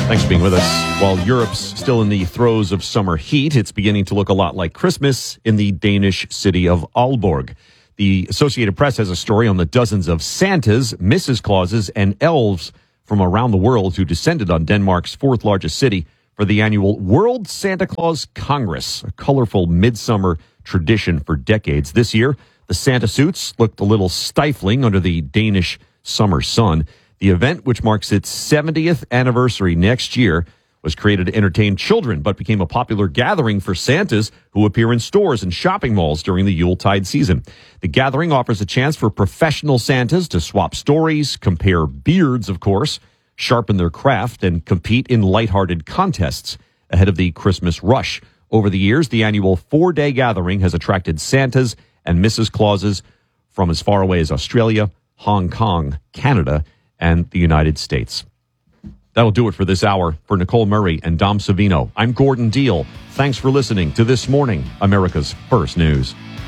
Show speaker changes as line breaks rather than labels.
Thanks for being with us. While Europe's still in the throes of summer heat, it's beginning to look a lot like Christmas in the Danish city of Aalborg. The Associated Press has a story on the dozens of Santas, Mrs. Clauses, and elves from around the world who descended on Denmark's fourth largest city for the annual World Santa Claus Congress, a colorful midsummer tradition for decades. This year, the Santa suits looked a little stifling under the Danish summer sun. The event, which marks its 70th anniversary next year, was created to entertain children, but became a popular gathering for Santas who appear in stores and shopping malls during the Yuletide season. The gathering offers a chance for professional Santas to swap stories, compare beards, of course, sharpen their craft, and compete in lighthearted contests ahead of the Christmas rush. Over the years, the annual 4-day gathering has attracted Santas and Mrs. Clauses from as far away as Australia, Hong Kong, Canada, and the United States. That'll do it for this hour. For Nicole Murray and Dom Savino, I'm Gordon Deal. Thanks for listening to This Morning, America's First News.